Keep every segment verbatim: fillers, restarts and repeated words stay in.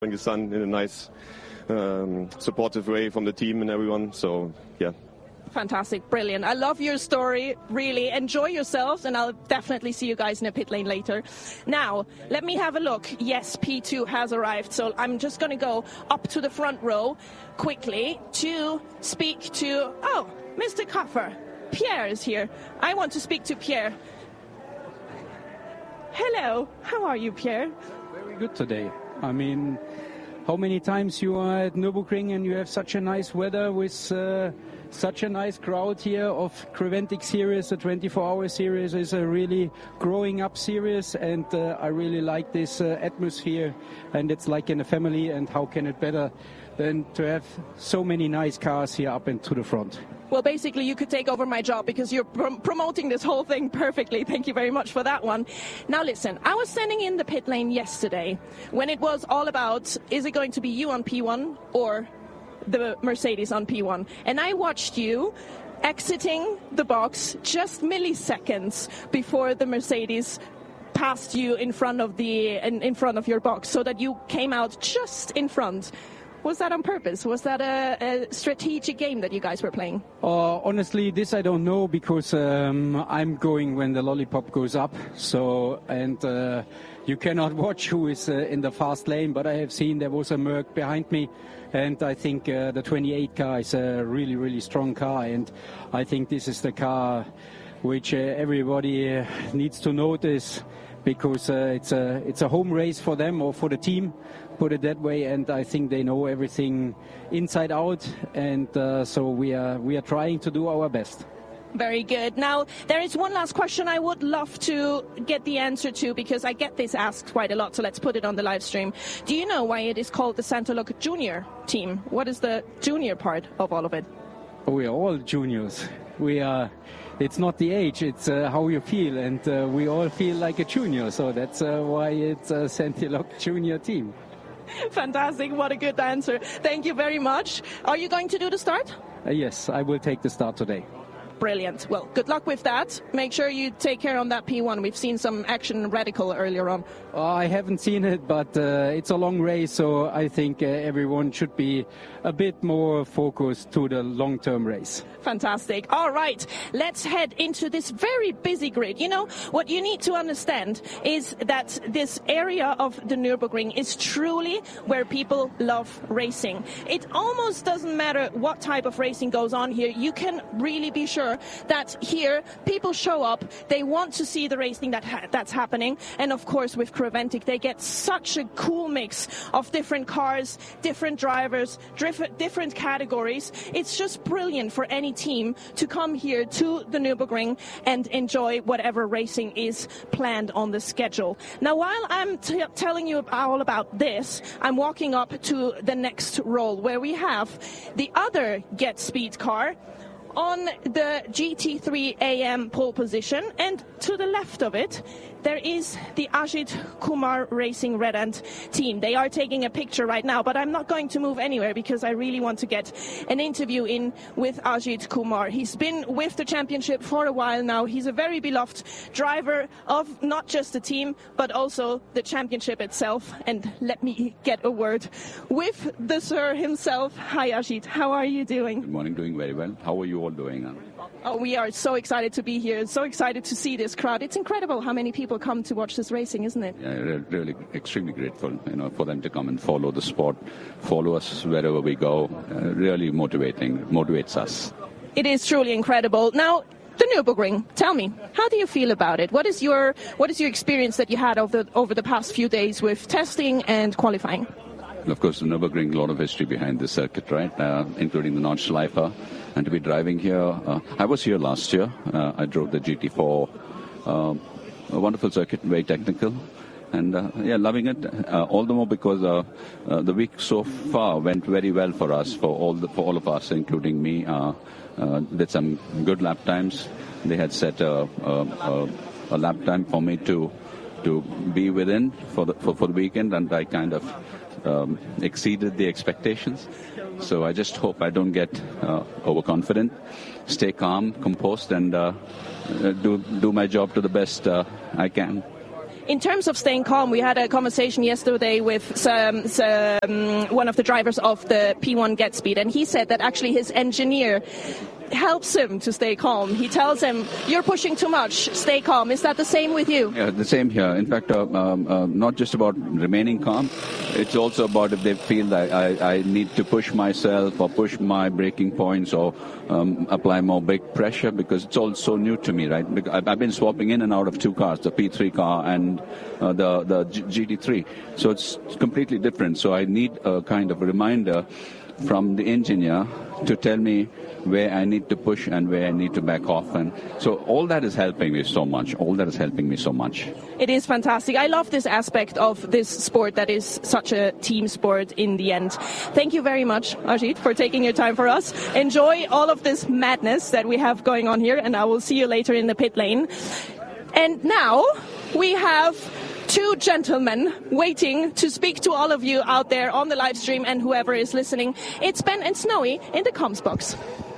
his son in a nice, um, supportive way from the team and everyone. So, yeah. Fantastic, brilliant. I love your story, really. Enjoy yourselves, and I'll definitely see you guys in the pit lane later. Now, let me have a look. Yes, P two has arrived, so I'm just going to go up to the front row quickly to speak to, oh, Mister Kaffer. Pierre is here. I want to speak to Pierre. Hello, how are you, Pierre? Very good today. I mean, how many times you are at Nürburgring and you have such a nice weather with uh, such a nice crowd here of Creventic series. The twenty-four hour series is a really growing up series, and uh, I really like this uh, atmosphere, and it's like in a family, and how can it better than to have so many nice cars here up and to the front. Well, basically, you could take over my job because you're pr- promoting this whole thing perfectly. Thank you very much for that one. Now, listen, I was standing in the pit lane yesterday when it was all about, is it going to be you on P one or the Mercedes on P one? And I watched you exiting the box just milliseconds before the Mercedes passed you in front of the in, in front of your box, so that you came out just in front. Was that on purpose? Was that a, a strategic game that you guys were playing? Uh, honestly, this I don't know, because um, I'm going when the lollipop goes up. So, and uh, you cannot watch who is uh, in the fast lane, but I have seen there was a Merc behind me. And I think uh, the twenty-eight car is a really, really strong car. And I think this is the car which uh, everybody uh, needs to notice, because uh, it's a it's a home race for them, or for the team, put it that way. And I think they know everything inside out, and uh, so we are we are trying to do our best. Very good. Now, there is one last question I would love to get the answer to, because I get this asked quite a lot, so let's put it on the live stream. Do you know why it is called the Santaloc Junior team? What is the junior part of all of it? We are all juniors. We are. It's not the age, it's uh, how you feel, and uh, we all feel like a junior, so that's uh, why it's a Santaloc Junior team. Fantastic, what a good answer. Thank you very much. Are you going to do the start? Uh, yes, I will take the start today. Brilliant. Well, good luck with that. Make sure you take care on that P one. We've seen some action radical earlier on. Oh, I haven't seen it, but uh, it's a long race, so I think uh, everyone should be a bit more focused to the long-term race. Fantastic. All right, let's head into this very busy grid. You know, what you need to understand is that this area of the Nürburgring is truly where people love racing. It almost doesn't matter what type of racing goes on here. You can really be sure that here people show up, they want to see the racing that ha- that's happening, and of course with Creventic they get such a cool mix of different cars, different drivers, diff- different categories. It's just brilliant for any team to come here to the Nürburgring and enjoy whatever racing is planned on the schedule. Now, while I'm t- telling you all about this, I'm walking up to the next roll where we have the other Get Speed car on the G T three A M pole position, and to the left of it there is the Ajit Kumar Racing Red Ant team. They are taking a picture right now, but I'm not going to move anywhere because I really want to get an interview in with Ajit Kumar. He's been with the championship for a while now. He's a very beloved driver of not just the team, but also the championship itself. And let me get a word with the sir himself. Hi, Ajit. How are you doing? Good morning. Doing very well. How are you all doing? Oh, we are so excited to be here. So excited to see this crowd. It's incredible how many people come to watch this racing, isn't it? Yeah, really extremely grateful, you know, for them to come and follow the sport, follow us wherever we go. Uh, really motivating, motivates us. It is truly incredible. Now, the Nürburgring, tell me, how do you feel about it? What is your what is your experience that you had over the, over the past few days with testing and qualifying? Of course, the Nürburgring, a lot of history behind this circuit, right? Uh, including the Nordschleife. And to be driving here, uh, I was here last year. Uh, I drove the G T four, uh, a wonderful circuit, very technical. And uh, yeah, loving it. Uh, all the more because uh, uh, the week so far went very well for us, for all the, for all of us, including me. Uh, uh, did some good lap times. They had set a, a, a lap time for me to to be within for the for, for the weekend, and I kind of um, exceeded the expectations. So I just hope I don't get uh, overconfident, stay calm, composed, and uh, do do my job to the best uh, I can. In terms of staying calm, we had a conversation yesterday with some, some, one of the drivers of the P one GetSpeed, and he said that actually his engineer helps him to stay calm. He tells him, you're pushing too much, stay calm. Is that the same with you? Yeah, the same here. In fact, uh, um, uh, not just about remaining calm, it's also about if they feel that I, I need to push myself or push my braking points or um, apply more brake pressure, because it's all so new to me, right? Because I've been swapping in and out of two cars, the P three car and uh, the, the G T three. So it's completely different. So I need a kind of a reminder from the engineer to tell me where I need to push and where I need to back off. And so all that is helping me so much. All that is helping me so much. It is fantastic. I love this aspect of this sport that is such a team sport in the end. Thank you very much, Ajit, for taking your time for us. Enjoy all of this madness that we have going on here, and I will see you later in the pit lane. And now we have two gentlemen waiting to speak to all of you out there on the live stream and whoever is listening. It's Ben and Snowy in the comms box.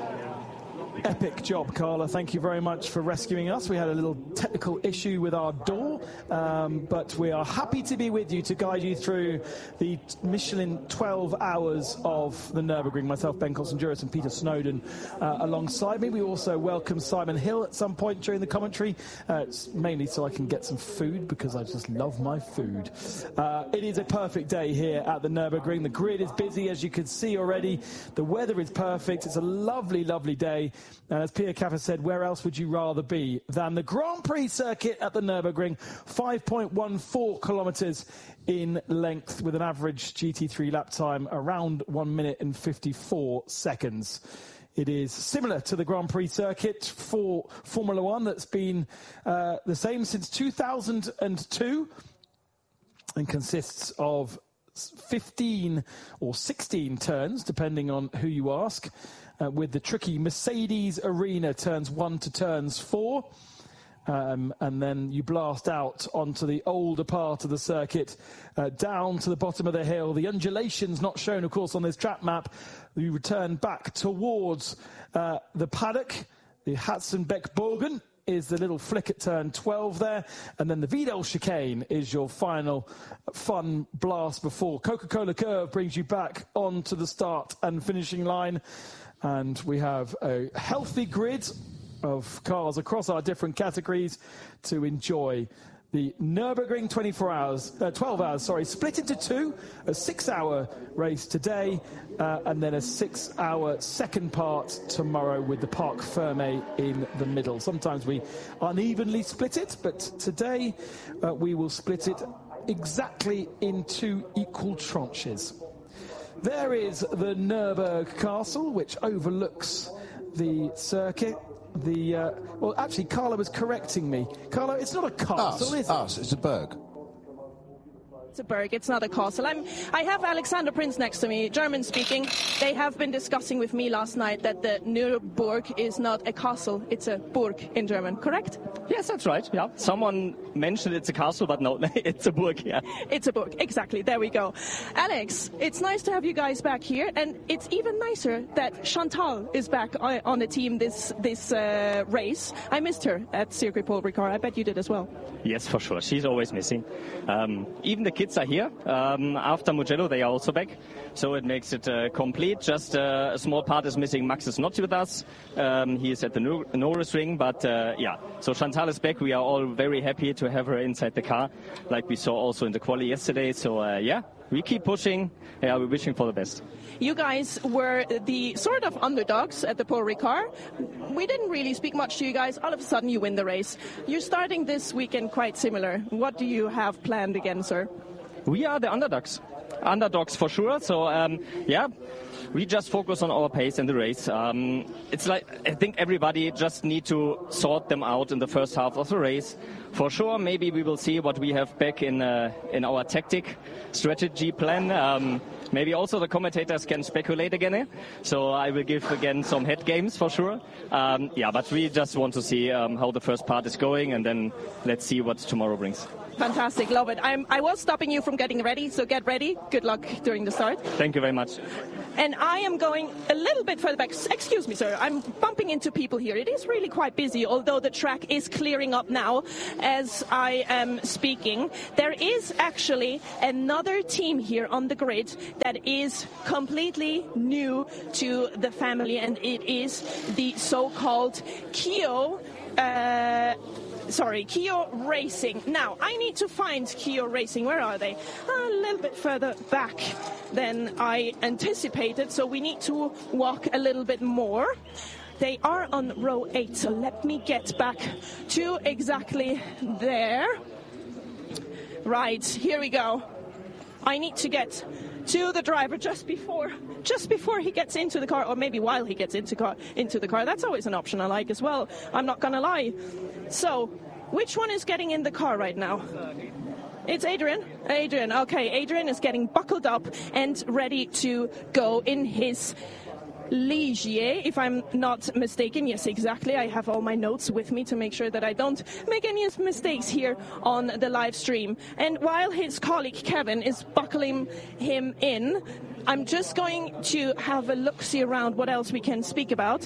Epic job, Carla. Thank you very much for rescuing us. We had a little technical issue with our door, um, but we are happy to be with you to guide you through the Michelin twelve hours of the Nürburgring. Myself, Ben Colson-Duras, and Peter Snowden uh, alongside me. We also welcome Simon Hill at some point during the commentary. Uh, it's mainly so I can get some food, because I just love my food. Uh, it is a perfect day here at the Nürburgring. The grid is busy, as you can see already. The weather is perfect. It's a lovely, lovely day. And as Pierre Caffer said, where else would you rather be than the Grand Prix circuit at the Nürburgring? five point one four kilometres in length, with an average G T three lap time around one minute and fifty-four seconds. It is similar to the Grand Prix circuit for Formula One that's been uh, the same since two thousand two and consists of fifteen or sixteen turns, depending on who you ask. Uh, with the tricky Mercedes Arena turns one to turns four. Um, and then you blast out onto the older part of the circuit, uh, down to the bottom of the hill. The undulations not shown, of course, on this track map. You return back towards uh, the paddock. The Hatzenbeck-Bogen is the little flick at turn twelve there. And then the Vidal chicane is your final fun blast before Coca-Cola Curve brings you back onto the start and finishing line. And we have a healthy grid of cars across our different categories to enjoy the Nürburgring twenty-four hours, uh, twelve hours, sorry, split into two, a six-hour race today, uh, and then a six-hour second part tomorrow with the Parc Fermé in the middle. Sometimes we unevenly split it, but today uh, we will split it exactly in two equal tranches. There is the Nürburg Castle, which overlooks the circuit. The uh, well, actually, Carla was correcting me. Carla, it's not a castle, us, is it? Us, it's a berg. It's a berg, it's not a castle. I'm, I have Alexander Prinz next to me, German speaking. They have been discussing with me last night that the Nürburg is not a castle, it's a Burg in German, correct? Yes, that's right, yeah. Someone mentioned it's a castle, but no, it's a Burg, yeah. It's a Burg, exactly, there we go. Alex, it's nice to have you guys back here, and it's even nicer that Chantal is back on the team this this uh, race. I missed her at Circuit Paul Ricard, I bet you did as well. Yes, for sure, she's always missing. Um, even the kids are here. Um, after Mugello, they are also back. So it makes it uh, complete. Just uh, a small part is missing. Max is not with us. Um, he is at the Nürburgring. But uh, yeah, so Chantal is back. We are all very happy to have her inside the car, like we saw also in the quali yesterday. So uh, yeah, we keep pushing. Yeah, we're wishing for the best. You guys were the sort of underdogs at the Paul Ricard. We didn't really speak much to you guys. All of a sudden, you win the race. You're starting this weekend quite similar. What do you have planned again, sir? We are the underdogs. Underdogs for sure. So, um, yeah, we just focus on our pace in the race. Um, it's like, I think everybody just need to sort them out in the first half of the race. For sure, maybe we will see what we have back in uh, in our tactic strategy plan. Um, maybe also the commentators can speculate again. Eh? So I will give again some head games for sure. Um, yeah, but we just want to see um, how the first part is going, and then let's see what tomorrow brings. Fantastic, love it. I'm, I was stopping you from getting ready, so get ready. Good luck during the start. Thank you very much. And I am going a little bit further back. Excuse me, sir. I'm bumping into people here. It is really quite busy, although the track is clearing up now as I am speaking. There is actually another team here on the grid that is completely new to the family, and it is the so-called Kyo... Uh, Sorry, Kyo Racing. Now, I need to find Kyo Racing. Where are they? A little bit further back than I anticipated, so we need to walk a little bit more. They are on row eight, so let me get back to exactly there. Right, here we go. I need to get to the driver just before just before he gets into the car, or maybe while he gets into car into the car. That's always an option I like as well. I'm not gonna lie. So, which one is getting in the car right now? It's Adrian. Adrian, okay. Adrian is getting buckled up and ready to go in his Ligier, if I'm not mistaken. Yes, exactly. I have all my notes with me to make sure that I don't make any mistakes here on the live stream. And while his colleague Kevin is buckling him in, I'm just going to have a look-see around what else we can speak about.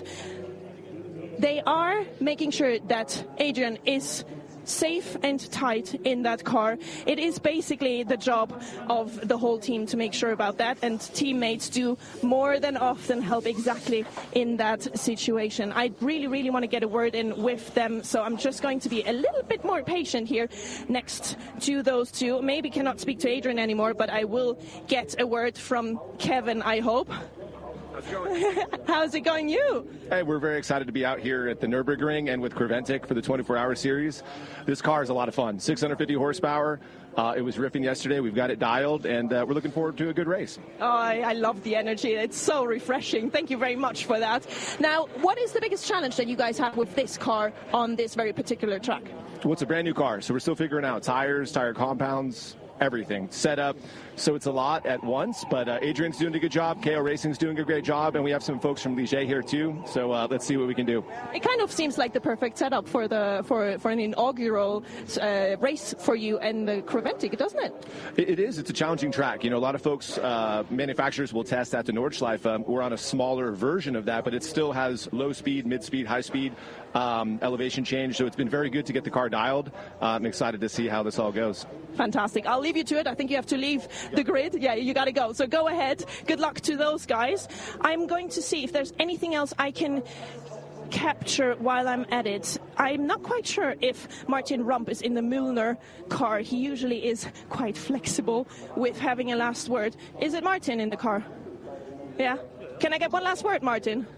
They are making sure that Adrian is safe and tight in that car. It is basically the job of the whole team to make sure about that, and teammates do more than often help exactly in that situation. I really, really want to get a word in with them, so I'm just going to be a little bit more patient here next to those two. Maybe cannot speak to Adrian anymore, but I will get a word from Kevin, I hope. How's it going? How's it going, you? Hey, we're very excited to be out here at the Nürburgring and with Creventic for the twenty-four hour series. This car is a lot of fun. six hundred fifty horsepower. Uh, it was riffing yesterday. We've got it dialed, and uh, we're looking forward to a good race. Oh, I, I love the energy. It's so refreshing. Thank you very much for that. Now, what is the biggest challenge that you guys have with this car on this very particular track? Well, it's a brand new car, so we're still figuring out tires, tire compounds, everything, setup. So it's a lot at once, but uh, Adrian's doing a good job. K O Racing's doing a great job, and we have some folks from Ligier here too. So uh, let's see what we can do. It kind of seems like the perfect setup for the for for an inaugural uh, race for you and the Creventic, doesn't it? it? It is. It's a challenging track. You know, a lot of folks, uh, manufacturers will test at the Nordschleife. Um, we're on a smaller version of that, but it still has low speed, mid speed, high speed, um, elevation change. So it's been very good to get the car dialed. Uh, I'm excited to see how this all goes. Fantastic. I'll leave you to it. I think you have to leave the grid. Yeah, you got to go. So go ahead. Good luck to those guys. I'm going to see if there's anything else I can capture while I'm at it. I'm not quite sure if Martin Rump is in the Müllner car. He usually is quite flexible with having a last word. Is it Martin in the car? Yeah? Can I get one last word, Martin?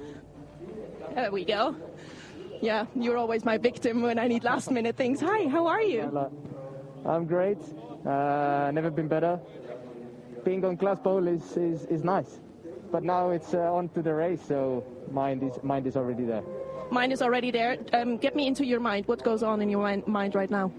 There we go. Yeah, you're always my victim when I need last minute things. Hi, how are you? Hello. I'm great. Uh, never been better. Being on class pole is, is, is nice. But now it's uh, on to the race, so mind is mind is already there. Mind is already there. Um, get me into your mind. What goes on in your mind, mind right now?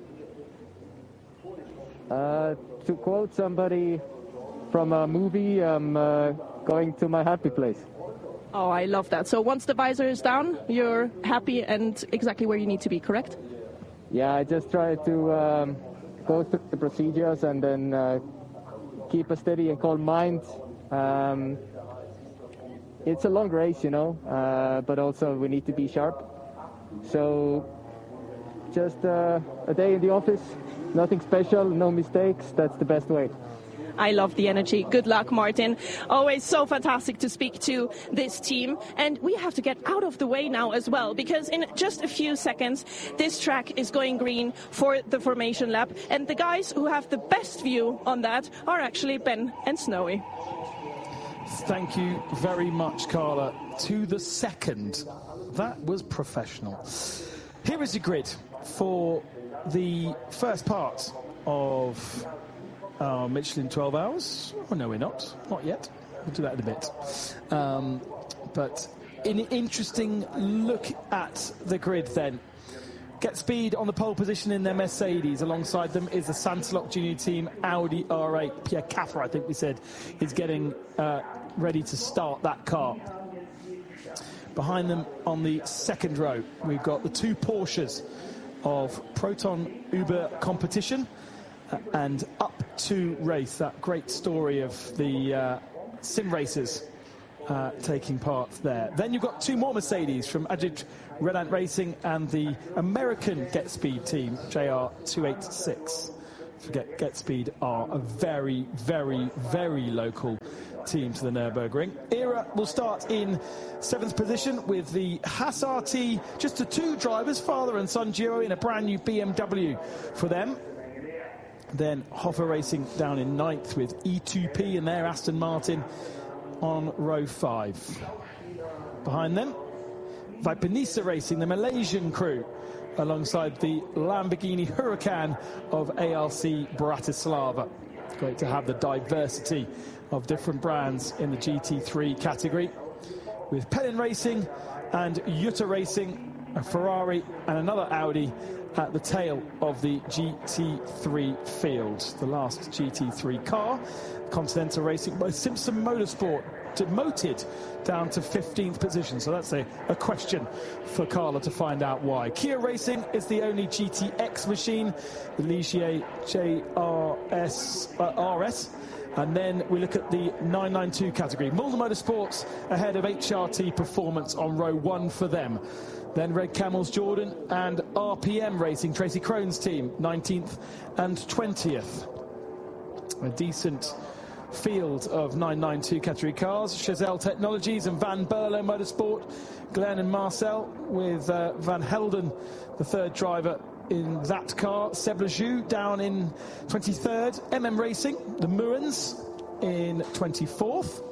Uh, to quote somebody from a movie, I'm uh, going to my happy place. Oh, I love that. So once the visor is down, you're happy and exactly where you need to be, correct? Yeah, I just try to um, go through the procedures and then uh, keep a steady and calm mind. Um, it's a long race, you know, uh, but also we need to be sharp. So just uh, a day in the office, nothing special, no mistakes. That's the best way. I love the energy. Good luck, Martin. Always so fantastic to speak to this team. And we have to get out of the way now as well, because in just a few seconds, this track is going green for the formation lap. And the guys who have the best view on that are actually Ben and Snowy. Thank you very much, Carla. To the second. That was professional. Here is the grid for the first part of Uh, Michelin twelve hours. Oh, no, we're not. Not yet. We'll do that in a bit. Um, but an interesting look at the grid then. Get speed on the pole position in their Mercedes. Alongside them is the Santalok Junior Team Audi R eight. Pierre Caffer, I think we said, is getting uh, ready to start that car. Behind them on the second row, we've got the two Porsches of Proton Uber Competition. Uh, and Up to Race, that great story of the uh, sim racers uh, taking part there. Then you've got two more Mercedes from Ajit Redant Racing and the American Get Speed team, J R two eighty-six. Forget Get Speed are a very, very, very local team to the Nürburgring. Era will start in seventh position with the Haas R T, just the two drivers, father and son duo, in a brand new B M W for them. Then Hoffer Racing down in ninth with E two P and their Aston Martin on row five. Behind them, Vipanisa Racing, the Malaysian crew, alongside the Lamborghini Huracan of A L C Bratislava. Great to have the diversity of different brands in the G T three category, with Pellin Racing and Jutta Racing, a Ferrari and another Audi at the tail of the G T three field. The last G T three car, Continental Racing by Simpson Motorsport, demoted down to fifteenth position, so that's a, a question for Carla to find out why. Kia Racing is the only G T X machine, the Ligier J R S, uh, R S, and then we look at the nine ninety-two category. Mulder Motorsports ahead of H R T Performance on row one for them. Then Red Camels Jordan and R P M Racing, Tracy Crone's team, nineteenth and twentieth. A decent field of nine ninety-two category cars. Chazelle Technologies and Van Berlo Motorsport, Glenn and Marcel, with uh, Van Helden, the third driver in that car. Seb Lejeune down in twenty-third. M M Racing, the Murans, in twenty-fourth.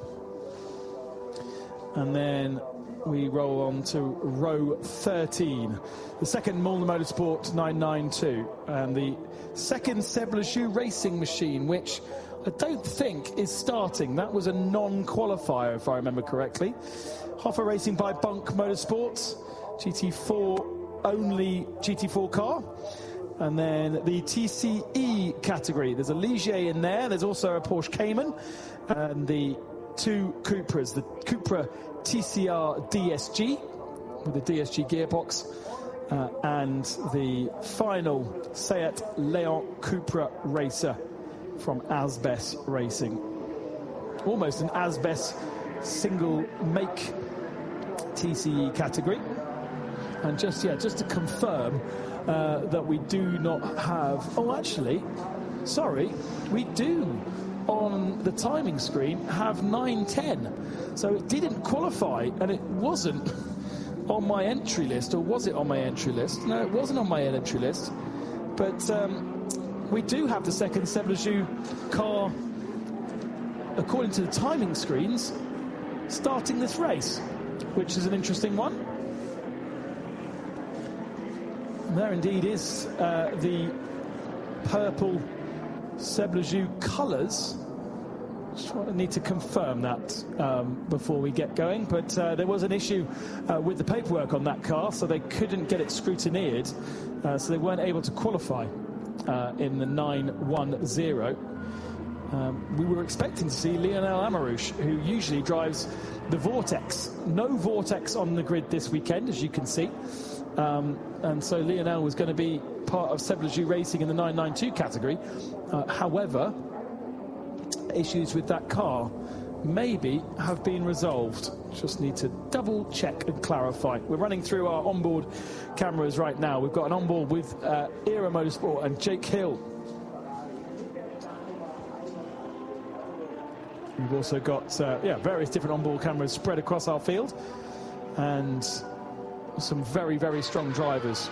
And then we roll on to row thirteen. The second Mulder Motorsport nine ninety-two. And the second Seb Lejeune Racing machine, which I don't think is starting. That was a non-qualifier, if I remember correctly. Hoffer Racing by Bunk Motorsports, G T four only G T four car. And then the T C E category, there's a Ligier in there, there's also a Porsche Cayman, and the two Cupras, the Cupra T C R D S G with the D S G gearbox, uh, and the final Seat Leon Cupra Racer from Asbes Racing. Almost an Asbes single make T C E category. And just, yeah, just to confirm uh, that we do not have... Oh, actually, sorry, we do, on the timing screen, have nine ten. So it didn't qualify, and it wasn't on my entry list, or was it on my entry list? No, it wasn't on my entry list. But... Um, we do have the second Seb Lejeune car, according to the timing screens, starting this race, which is an interesting one. And there indeed is uh, the purple Seb Lejeune colours. Just need to confirm that um, before we get going, but uh, there was an issue uh, with the paperwork on that car, so they couldn't get it scrutineered, uh, so they weren't able to qualify Uh, in the nine one zero. Um, we were expecting to see Lionel Amarouche, who usually drives the Vortex. No Vortex on the grid this weekend, as you can see. Um, and so Lionel was going to be part of Seb Lejeune Racing in the nine ninety-two category. Uh, however, issues with that car maybe have been resolved. Just need to double check and clarify. We're running through our onboard cameras right now. We've got an onboard with uh, Era Motorsport and Jake Hill. We've also got uh, yeah, various different onboard cameras spread across our field, and some very, very strong drivers.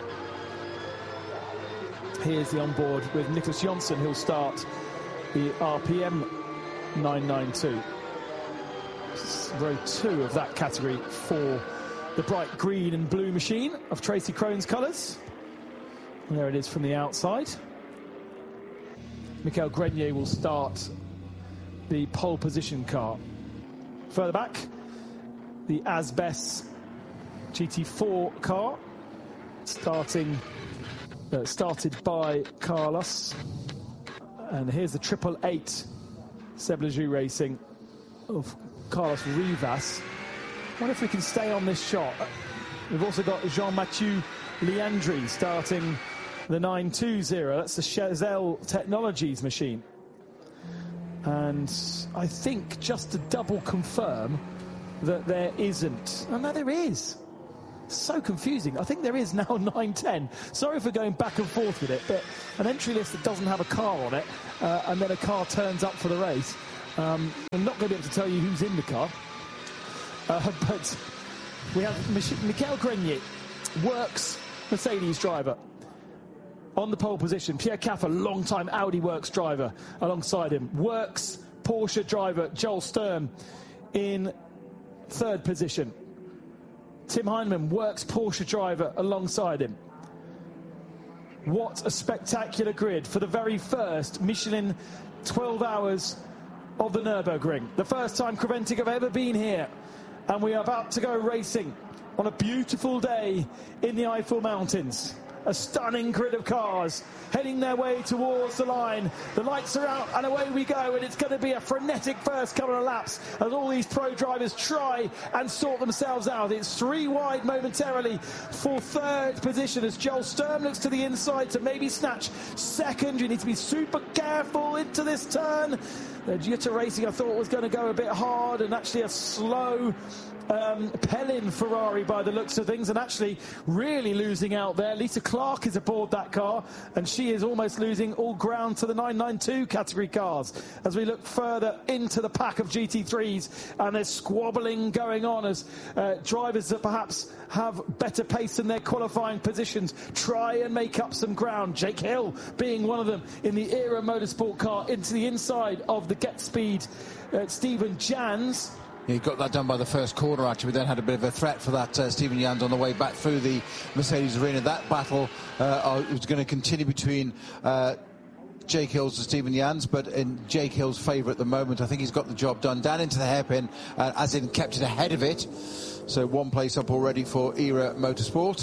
Here's the onboard with Nicholas Jonsson, who'll start the R P M nine ninety-two. Row two of that category for the bright green and blue machine of Tracy Crone's colours. And there it is from the outside. Michael Grenier will start the pole position car. Further back, the Asbes G T four car, starting uh, started by Carlos. And here's the triple eight Seb Lejeune Racing of Carlos Rivas. I wonder if we can stay on this shot. We've also got Jean-Mathieu Leandri starting the nine two zero. That's the Chazelle Technologies machine. And I think just to double confirm that there isn't. Oh, no, there is. So confusing. I think there is now nine ten. Sorry for going back and forth with it, but an entry list that doesn't have a car on it, uh, and then a car turns up for the race. Um, I'm not going to be able to tell you who's in the car, uh, but we have Mich- Michael Grenier, works Mercedes driver. On the pole position, Pierre Caffer, long-time Audi Works driver, alongside him. Works Porsche driver Joel Sturm in third position. Tim Heinemann, Works Porsche driver, alongside him. What a spectacular grid for the very first Michelin twelve hours of the Nürburgring. The first time Creventic have ever been here. And we are about to go racing on a beautiful day in the Eifel Mountains. A stunning grid of cars heading their way towards the line. The lights are out and away we go, and it's going to be a frenetic first couple of laps as all these pro drivers try and sort themselves out. It's three wide momentarily for third position as Joel Sturm looks to the inside to maybe snatch second. You need to be super careful into this turn. The Jutta Racing, I thought, was going to go a bit hard, and actually a slow Um, Pellin Ferrari by the looks of things, and actually really losing out there. Lisa Clark is aboard that car, and she is almost losing all ground to the nine ninety-two category cars as we look further into the pack of G T threes, and there's squabbling going on as uh, drivers that perhaps have better pace than their qualifying positions try and make up some ground. Jake Hill being one of them in the Era Motorsport car into the inside of the Get Speed uh, Stephen Jans. He got that done by the first corner, actually. We then had a bit of a threat for that uh, Stephen Jans on the way back through the Mercedes arena. That battle uh, was going to continue between uh, Jake Hills and Stephen Jans, but in Jake Hills' favour at the moment. I think he's got the job done. Down into the hairpin, uh, as in kept it ahead of it. So one place up already for Era Motorsport.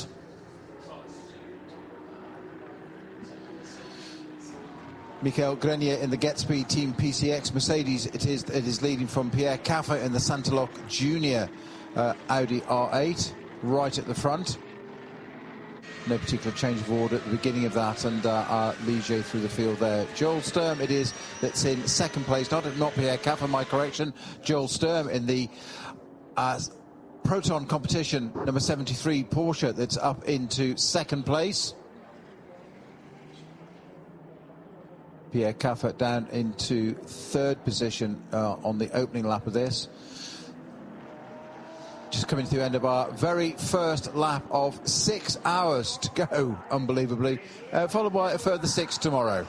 Michael Grenier in the Get Speed Team P C X Mercedes. It is it is leading from Pierre Caffer in the Santalok Junior uh, Audi R eight, right at the front. No particular change of order at the beginning of that, and uh, uh, Ligier through the field there. Joel Sturm it is that's in second place, not not Pierre Caffer, my correction. Joel Sturm in the uh, Proton competition number seventy-three Porsche that's up into second place. Pierre Caffer down into third position uh, on the opening lap of this. Just coming to the end of our very first lap of six hours to go, unbelievably, uh, followed by a further six tomorrow.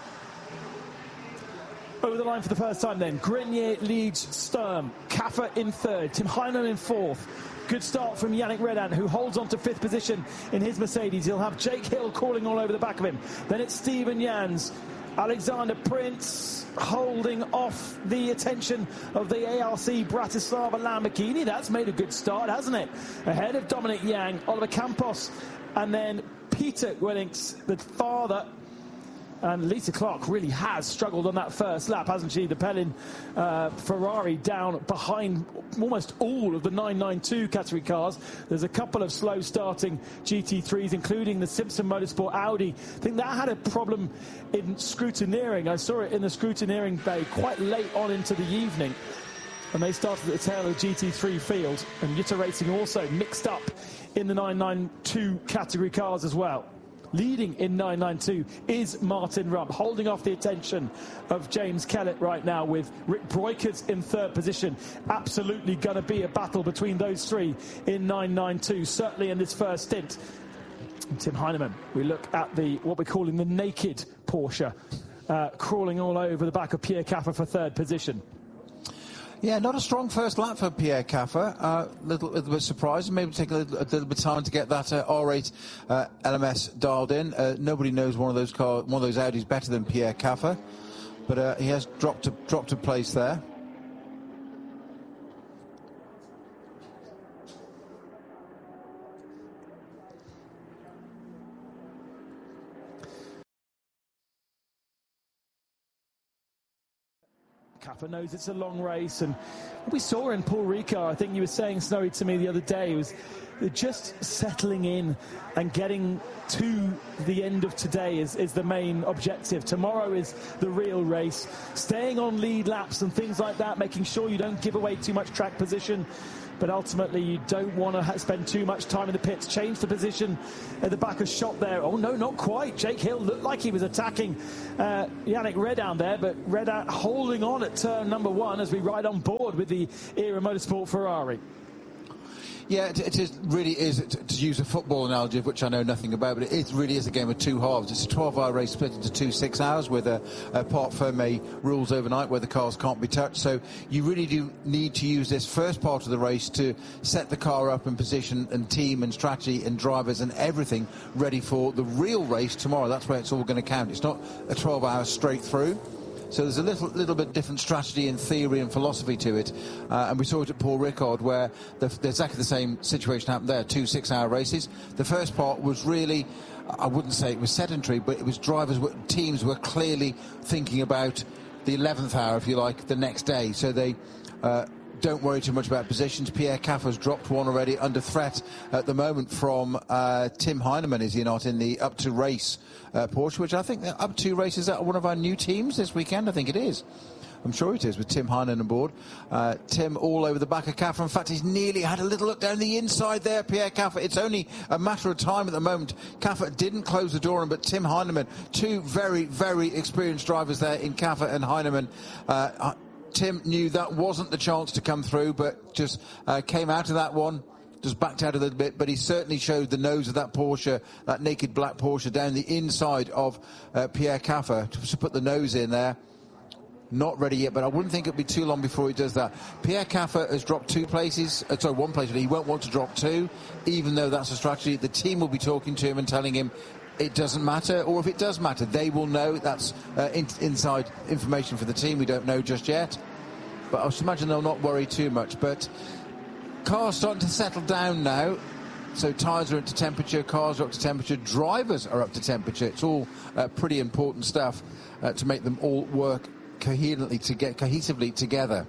Over the line for the first time then. Grenier leads Sturm. Caffer in third. Tim Heinemann in fourth. Good start from Yannick Redan, who holds on to fifth position in his Mercedes. He'll have Jake Hill crawling all over the back of him. Then it's Stephen Jans. Alexander Prince holding off the attention of the A R C Bratislava Lamborghini. That's made a good start, hasn't it? Ahead of Dominic Yang, Oliver Campos, and then Peter Wellings, the father. And Lisa Clark really has struggled on that first lap, hasn't she? The Pellin uh, Ferrari down behind almost all of the nine ninety-two category cars. There's a couple of slow starting G T threes, including the Simpson Motorsport Audi. I think that had a problem in scrutineering. I saw it in the scrutineering bay quite late on into the evening. And they started at the tail of the G T three field. And Jutta Racing also mixed up in the nine ninety-two category cars as well. Leading in nine ninety-two is Martin Rump, holding off the attention of James Kellett right now, with Rick Breukers in third position. Absolutely going to be a battle between those three in nine ninety-two, certainly in this first stint. Tim Heinemann, we look at the what we're calling the naked Porsche, uh, crawling all over the back of Pierre Caffer for third position. Yeah, not a strong first lap for Pierre Caffer. A uh, little, little bit surprising. Maybe take a little, a little bit of time to get that uh, R eight uh, L M S dialed in. Uh, nobody knows one of those car, one of those Audis better than Pierre Caffer, but uh, he has dropped a, dropped a place there. Caffer knows it's a long race, and we saw in Paul Ricard, I think you were saying, Snowy, to me the other day, it was just settling in and getting to the end of today is, is the main objective. Tomorrow is the real race. Staying on lead laps and things like that, making sure you don't give away too much track position. But ultimately, you don't want to spend too much time in the pits. Change the position at the back of shot there. Oh, no, not quite. Jake Hill looked like he was attacking uh, Yannick Redound there, but Redound holding on at turn number one as we ride on board with the Era Motorsport Ferrari. Yeah, it, it is, really is, to, to use a football analogy, of which I know nothing about, but it is, really is a game of two halves. It's a twelve-hour race split into two six hours with a, a part ferme rules overnight where the cars can't be touched. So you really do need to use this first part of the race to set the car up in position and team and strategy and drivers and everything ready for the real race tomorrow. That's where it's all going to count. It's not a twelve hour straight through. So there's a little little bit different strategy and theory and philosophy to it. Uh, and we saw it at Paul Ricard, where the, the, exactly the same situation happened there, two six-hour races. The first part was really, I wouldn't say it was sedentary, but it was drivers, were, teams were clearly thinking about the eleventh hour, if you like, the next day. So they... Uh, don't worry too much about positions. Pierre Caffer's dropped one already, under threat at the moment from uh, Tim Heinemann, is he not, in the Up To Race uh, Porsche, which I think the Up To Race is one of our new teams this weekend. I think it is. I'm sure it is, with Tim Heinemann aboard. Uh, Tim all over the back of Caffer. In fact, he's nearly had a little look down the inside there, Pierre Caffer. It's only a matter of time at the moment. Caffer didn't close the door on, but Tim Heinemann, two very, very experienced drivers there in Caffer and Heinemann. Uh, Tim knew that wasn't the chance to come through, but just uh, came out of that one, just backed out a little bit, but he certainly showed the nose of that Porsche, that naked black Porsche, down the inside of uh, Pierre Caffer to put the nose in there. Not ready yet, but I wouldn't think it'd be too long before he does that. Pierre Caffer has dropped two places, uh, sorry, one place, but he won't want to drop two, even though that's a strategy. The team will be talking to him and telling him it doesn't matter, or if it does matter, they will know. That's uh, in, inside information for the team. We don't know just yet, but I should imagine they'll not worry too much. But cars starting to settle down now, so tyres are up to temperature, cars are up to temperature, drivers are up to temperature. It's all uh, pretty important stuff uh, to make them all work coherently, to get cohesively together.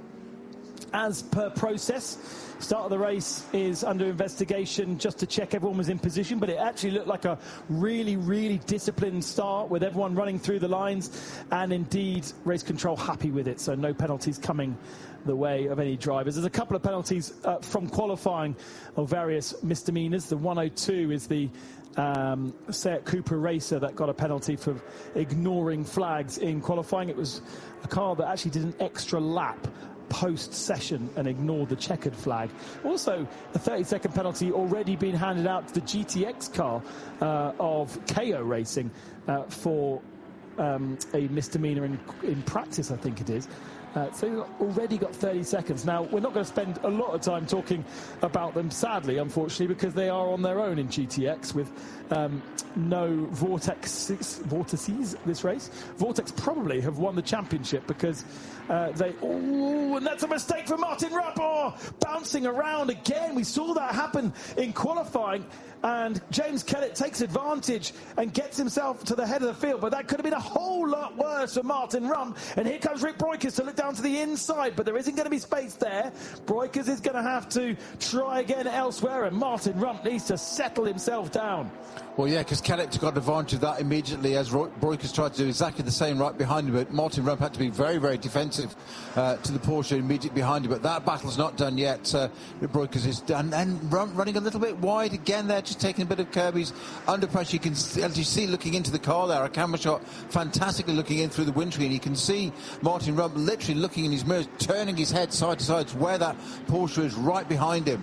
As per process, start of the race is under investigation just to check everyone was in position, but it actually looked like a really, really disciplined start with everyone running through the lines, and indeed race control happy with it, so no penalties coming the way of any drivers. There's a couple of penalties uh, from qualifying of various misdemeanors. The one oh two is the um, Seat Cooper racer that got a penalty for ignoring flags in qualifying. It was a car that actually did an extra lap post-session and ignored the checkered flag. Also, a thirty second penalty already been handed out to the G T X car uh, of K O Racing uh, for um, a misdemeanor in, in practice, I think it is. Uh, so you've already got thirty seconds. Now, we're not going to spend a lot of time talking about them, sadly, unfortunately, because they are on their own in G T X with um, no vortex, vortices this race. Vortex probably have won the championship because uh, they... Oh, and that's a mistake for Martin Rupp. Oh, bouncing around again. We saw that happen in qualifying. And James Kellett takes advantage and gets himself to the head of the field. But that could have been a whole lot worse for Martin Rump. And here comes Rick Breukers to look down to the inside. But there isn't going to be space there. Breukers is going to have to try again elsewhere. And Martin Rump needs to settle himself down. Well, yeah, because Kellett got advantage of that immediately as Breukers tried to do exactly the same right behind him. But Martin Rump had to be very, very defensive uh, to the Porsche immediately behind him. But that battle's not done yet. Uh, Rick Breukers is done. And Rump running a little bit wide again there, just taking a bit of Kirby's under pressure. You can, as you see, looking into the car there, a camera shot, fantastically looking in through the windscreen. You can see Martin Rump literally looking in his mirrors, turning his head side to side where that Porsche is right behind him.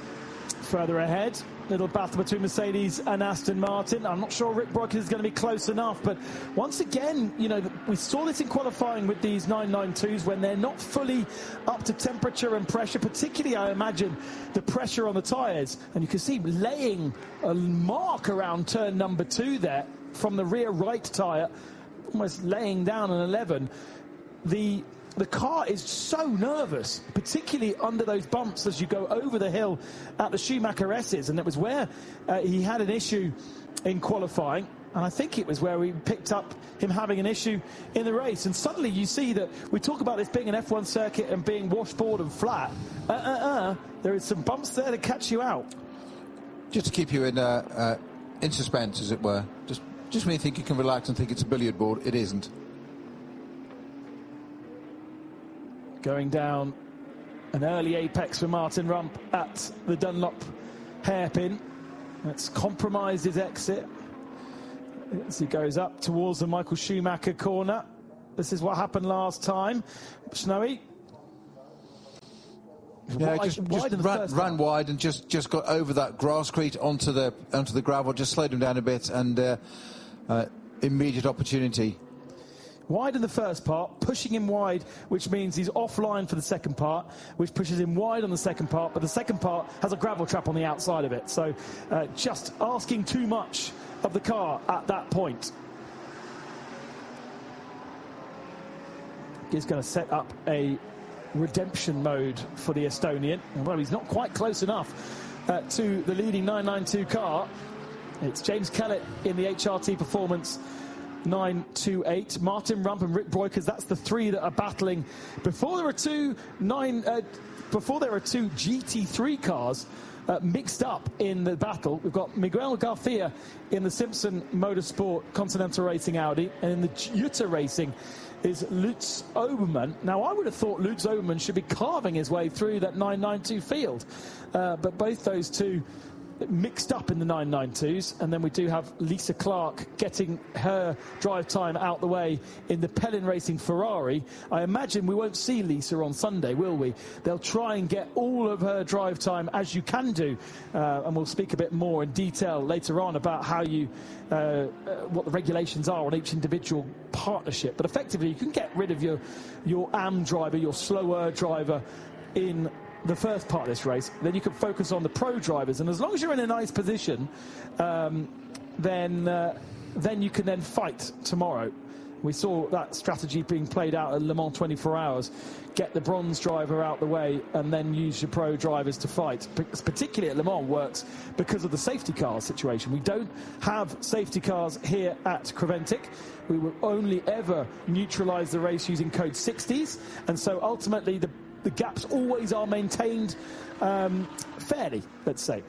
Further ahead, little battle between Mercedes and Aston Martin. I'm not sure Rick Breukers is going to be close enough, but once again, you know, we saw this in qualifying with these nine ninety-twos when they're not fully up to temperature and pressure, particularly, I imagine, the pressure on the tyres. And you can see laying a mark around turn number two there from the rear right tyre, almost laying down an eleven. The The car is so nervous, particularly under those bumps as you go over the hill at the Schumacher S's, and it was where uh, he had an issue in qualifying, and I think it was where we picked up him having an issue in the race. And suddenly you see that we talk about this being an F one circuit and being washboard and flat. Uh, uh, uh, there is some bumps there to catch you out. Just to keep you in uh, uh, in suspense, as it were. Just, just when you think you can relax and think it's a billiard board, it isn't. Going down an early apex for Martin Rump at the Dunlop hairpin. That's compromised his exit as he goes up towards the Michael Schumacher corner. This is what happened last time. Snowy. Yeah, wide, just, wide just ran, ran wide and just, just got over that grasscrete onto the onto the gravel, just slowed him down a bit, and uh, uh, immediate opportunity. Wide in the first part, pushing him wide, which means he's offline for the second part, which pushes him wide on the second part, but the second part has a gravel trap on the outside of it. So uh, just asking too much of the car at that point. He's going to set up a redemption mode for the Estonian. Well, he's not quite close enough uh, to the leading nine ninety-two car. It's James Kellett in the H R T Performance nine twenty-eight. Martin Rump and Rick Breukers, that's the three that are battling. Before there are two nine, uh, before there are two G T three cars uh, mixed up in the battle. We've got Miguel Garcia in the Simpson Motorsport Continental Racing Audi, and in the Jutta Racing is Lutz Obermann. Now, I would have thought Lutz Obermann should be carving his way through that nine ninety-two field, uh, but both those two mixed up in the nine ninety-twos, and then we do have Lisa Clark getting her drive time out the way in the Pellin Racing Ferrari. I imagine we won't see Lisa on Sunday, will we? They'll try and get all of her drive time, as you can do, uh, and we'll speak a bit more in detail later on about how you uh, uh, what the regulations are on each individual partnership. But effectively, you can get rid of your your A M driver, your slower driver, in the first part of this race. Then you can focus on the pro drivers, and as long as you're in a nice position, um, then uh, then you can then fight tomorrow. We saw that strategy being played out at Le Mans twenty-four hours. Get the bronze driver out the way and then use your pro drivers to fight. Particularly at Le Mans works because of the safety car situation. We don't have safety cars here at Creventic. We will only ever neutralise the race using code sixties, and so ultimately the the gaps always are maintained um, fairly, let's say.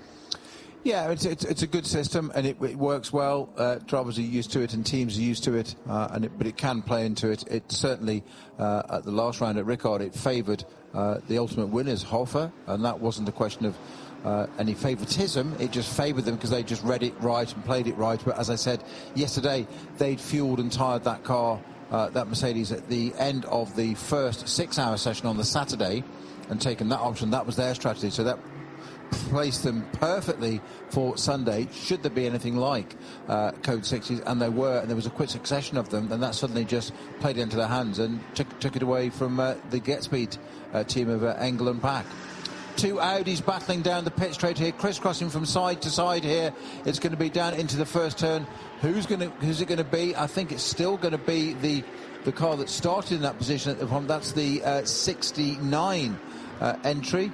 Yeah, it's, it's, it's a good system, and it, it works well. Uh, drivers are used to it, and teams are used to it, uh, and it, but it can play into it. It certainly, uh, at the last round at Ricard, it favoured uh, the ultimate winners, Hoffer, and that wasn't a question of uh, any favouritism. It just favoured them because they just read it right and played it right. But as I said yesterday, they'd fuelled and tired that car, Uh, that Mercedes, at the end of the first six-hour session on the Saturday, and taken that option. That was their strategy, so that placed them perfectly for Sunday, should there be anything like uh, code sixties, and there were, and there was a quick succession of them, and that suddenly just played into their hands and took, took it away from uh, the GetSpeed uh, team of uh, Engel and Pack. Two Audis battling down the pit straight here, crisscrossing from side to side here. It's going to be down into the first turn. Who's going to? Who's it going to be? I think it's still going to be the the car that started in that position at the front. That's the uh, sixty-nine uh, entry,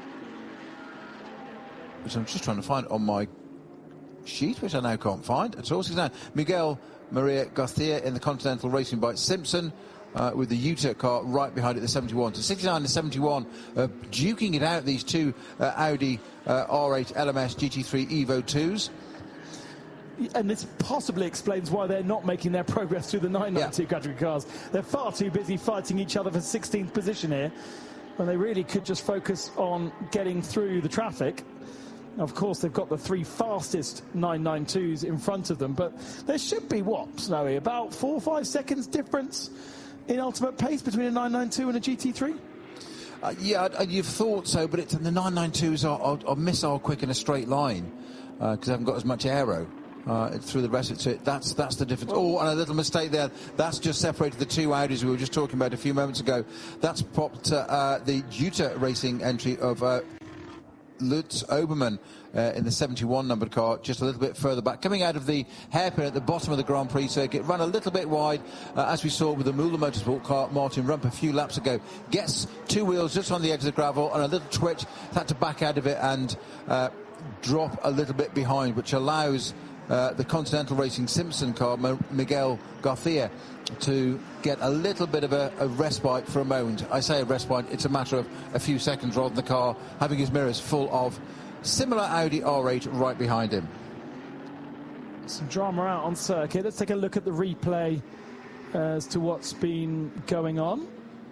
which I'm just trying to find on my sheet, which I now can't find at all. Miguel Maria Garcia in the Continental Racing Bike Simpson. Uh, with the Jutta car right behind it, the seventy-one. So sixty-nine to seventy-one, uh, duking it out, these two uh, Audi uh, R eight L M S G T three Evo twos. And this possibly explains why they're not making their progress through the nine ninety-two yeah. category cars. They're far too busy fighting each other for sixteenth position here, when they really could just focus on getting through the traffic. Of course, they've got the three fastest nine ninety-twos in front of them, but there should be, what, Snowy, about four or five seconds difference in ultimate pace between a nine ninety-two and a G T three? Uh, yeah, you've thought so, but it's, the nine ninety-twos are, are, are missile quick in a straight line because uh, they haven't got as much aero uh, through the rest of it. So that's, that's the difference. Oh, and a little mistake there. That's just separated the two Audis we were just talking about a few moments ago. That's popped uh, uh, the Jutta Racing entry of uh, Lutz Obermann uh, in the seventy-one numbered car, just a little bit further back, coming out of the hairpin at the bottom of the Grand Prix circuit, run a little bit wide, uh, as we saw with the Müller Motorsport car, Martin Rump, a few laps ago. Gets two wheels just on the edge of the gravel, and a little twitch, had to back out of it and uh, drop a little bit behind, which allows uh, the Continental Racing Simpson car, M Miguel Garcia, to get a little bit of a, a respite for a moment. I say a respite, it's a matter of a few seconds rather than the car having his mirrors full of similar Audi R eight right behind him. Some drama out on circuit. Let's take a look at the replay as to what's been going on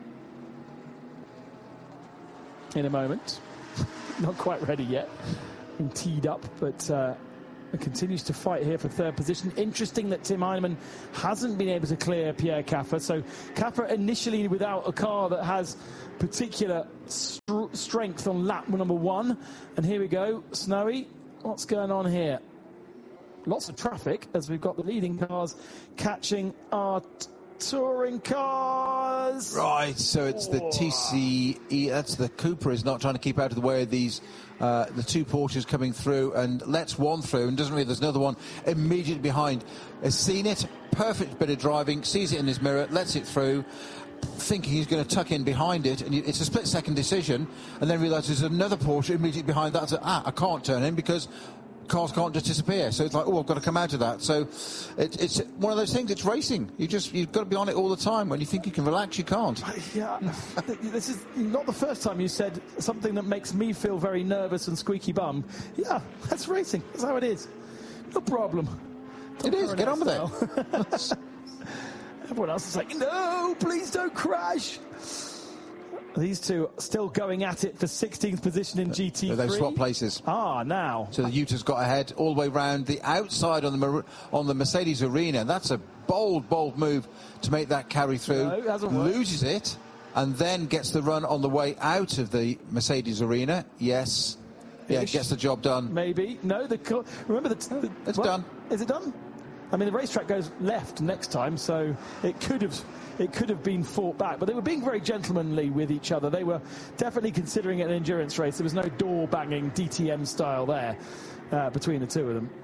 in a moment. Not quite ready yet. Been teed up, but uh, continues to fight here for third position. Interesting that Tim Heinemann hasn't been able to clear Pierre Caffer. So Caffer initially without a car that has particular st- strength on lap number one. And here we go. Snowy, what's going on here? Lots of traffic as we've got the leading cars catching our t- touring cars. Right, so it's the T C E, that's the Cooper is not trying to keep out of the way of these, uh, the two Porsches coming through, and lets one through and doesn't realize there's another one immediately behind. Has seen it, perfect bit of driving, sees it in his mirror, lets it through, thinking he's going to tuck in behind it, and it's a split-second decision, and then realises there's another Porsche immediately behind that. So, ah, I can't turn in because cars can't just disappear. So it's like, oh, I've got to come out of that. So it, it's one of those things. It's racing. You just you've got to be on it all the time. When you think you can relax, you can't. Yeah, this is not the first time you said something that makes me feel very nervous and squeaky bum. Yeah, that's racing. That's how it is. No problem. It is. Get on with it. Everyone else is like, no, please don't crash. These two still going at it for sixteenth position in G T three. They've swapped places. Ah, now. So the Uta's got ahead all the way round the outside on the on the Mercedes Arena. That's a bold, bold move to make that carry through. No, it hasn't worked. Loses it, and then gets the run on the way out of the Mercedes Arena. Yes. Yeah, Ish. Gets the job done. Maybe. No, the remember the... the it's what? done. Is it done? I mean, the racetrack goes left next time, so it could have it could have been fought back. But they were being very gentlemanly with each other. They were definitely considering it an endurance race. There was no door-banging D T M style there uh, between the two of them.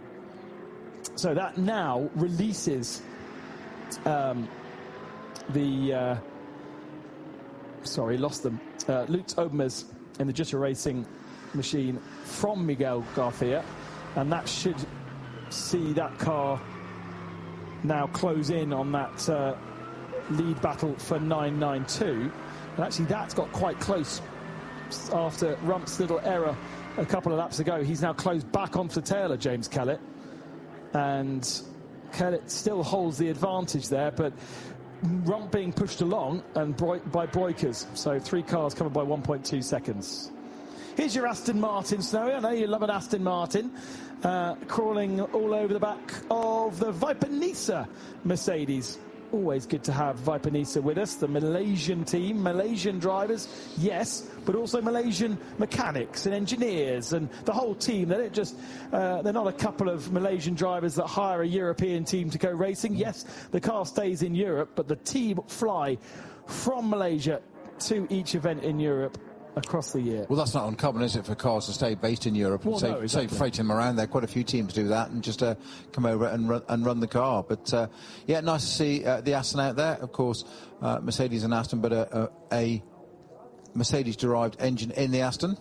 So that now releases um, the... Uh, sorry, lost them. Uh, Lutz Obermers in the Jutta Racing machine from Miguel Garcia. And that should see that car now close in on that uh, lead battle for nine nine two. And actually that's got quite close after Rump's little error a couple of laps ago. He's now closed back onto the tail of James Kellett, and Kellett still holds the advantage there, but Rump being pushed along and by Breukers, so three cars covered by one point two seconds. Here's your Aston Martin, Snowy. I know you love an Aston Martin. Uh, crawling all over the back of the Viper Nisa Mercedes. Always good to have Viper Nisa with us. The Malaysian team, Malaysian drivers, yes, but also Malaysian mechanics and engineers and the whole team. They don't just, uh, they're not a couple of Malaysian drivers that hire a European team to go racing. Yes, the car stays in Europe, but the team fly from Malaysia to each event in Europe across the year. Well, that's not uncommon, is it, for cars to stay based in Europe well, and save, no, exactly. save freight them around there. Quite a few teams do that and just uh, come over and run, and run the car. But, uh, yeah, nice to see uh, the Aston out there. Of course, uh, Mercedes and Aston, but a, a, a Mercedes-derived engine in the Aston.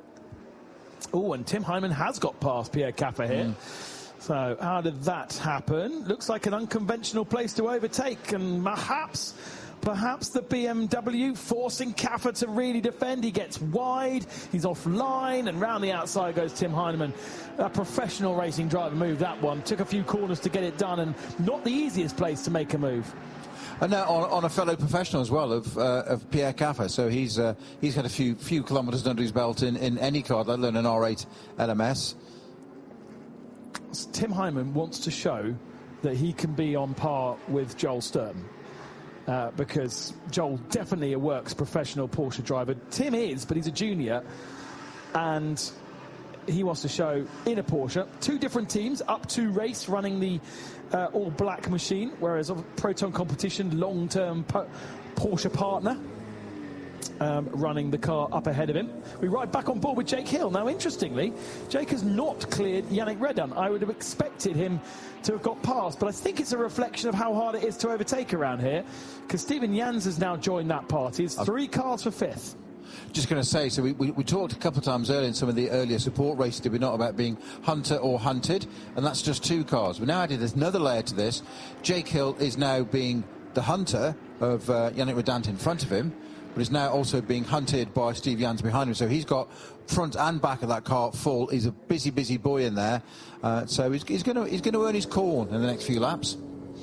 Oh, and Tim Heinemann has got past Pierre Caffer here. Mm. So how did that happen? Looks like an unconventional place to overtake, and perhaps... Perhaps the B M W forcing Caffer to really defend. He gets wide, he's offline, and round the outside goes Tim Heinemann. A professional racing driver move, that one. Took a few corners to get it done, and not the easiest place to make a move. And now on, on a fellow professional as well of uh, of Pierre Caffer. So he's uh, he's had a few few kilometres under his belt in, in any car, let alone an R eight L M S. Tim Heinemann wants to show that he can be on par with Joel Sturm. Uh, because Joel definitely a works professional Porsche driver. Tim is, but he's a junior, and he wants to show in a Porsche. Two different teams, up to race, running the uh, all-black machine, whereas of Proton Competition, long-term po- Porsche partner, um, running the car up ahead of him. We ride back on board with Jake Hill. Now, interestingly, Jake has not cleared Yannick Redun. I would have expected him to have got past, but I think it's a reflection of how hard it is to overtake around here, because Stephen Jans has now joined that party. It's three cars for fifth. Just going to say, so we, we, we talked a couple of times earlier in some of the earlier support races, did we not, about being hunter or hunted, and that's just two cars. We now added another layer to this. Jake Hill is now being the hunter of uh, Yannick Redant in front of him, but is now also being hunted by Steve Jans behind him. So he's got front and back of that car full. He's a busy, busy boy in there. Uh, so he's, he's going to he's going to earn his corn in the next few laps.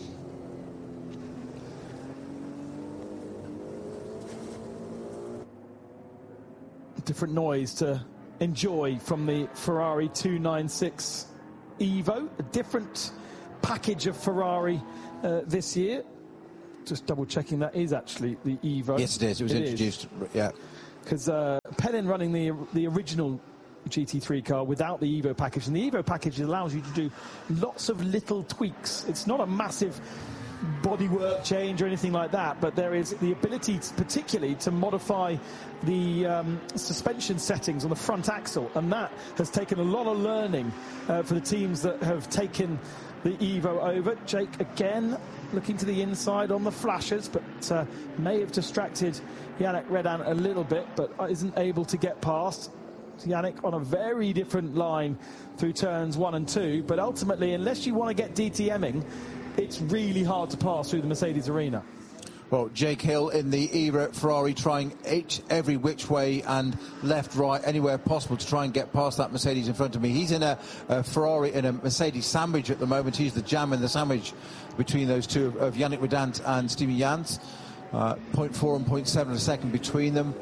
Different noise to enjoy from the Ferrari two ninety-six Evo, a different package of Ferrari uh, this year. Just double checking that is actually the Evo. Yes, it is. It was it introduced, is. yeah. Because uh, Pellin running the the original G T three car without the Evo package, and the Evo package allows you to do lots of little tweaks. It's not a massive bodywork change or anything like that, but there is the ability to, particularly to modify the um, suspension settings on the front axle, and that has taken a lot of learning uh, for the teams that have taken the Evo over. Jake again looking to the inside on the flashers, but uh, may have distracted Yannick Redan a little bit, but isn't able to get past. Yannick on a very different line through turns one and two, but ultimately, unless you want to get DTMing, it's really hard to pass through the Mercedes arena. Well, Jake Hill in the era Ferrari trying each, every which way and left, right, anywhere possible to try and get past that Mercedes in front of me. He's in a, a Ferrari in a Mercedes sandwich at the moment. He's the jam in the sandwich between those two of, of Yannick Redan and Steven Jans. Uh, point four and point seven a second between them.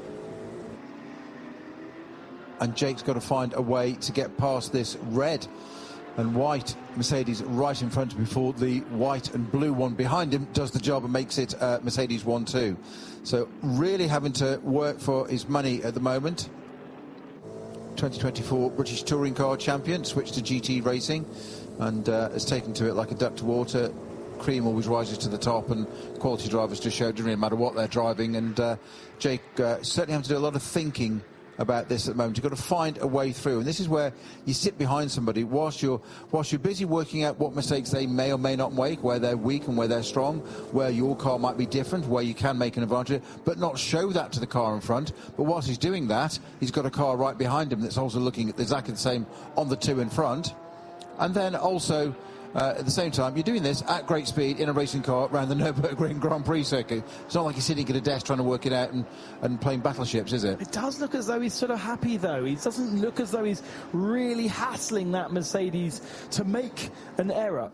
And Jake's got to find a way to get past this red and white Mercedes right in front of him before the white and blue one behind him does the job and makes it uh, Mercedes one two. So really having to work for his money at the moment. twenty twenty-four British Touring Car Champion, switched to G T racing and uh, has taken to it like a duck to water. Cream always rises to the top, and quality drivers just show it doesn't really matter what they're driving. And uh, Jake uh, certainly having to do a lot of thinking about this at the moment. You've got to find a way through, and this is where you sit behind somebody whilst you're whilst you're busy working out what mistakes they may or may not make, where they're weak and where they're strong, where your car might be different, where you can make an advantage, but not show that to the car in front. But whilst he's doing that, he's got a car right behind him that's also looking at exactly the same on the two in front. And then also Uh, at the same time, you're doing this at great speed in a racing car around the Nürburgring Grand Prix circuit. It's not like you're sitting at a desk trying to work it out and, and playing battleships, is it? It does look as though he's sort of happy, though. He doesn't look as though he's really hassling that Mercedes to make an error.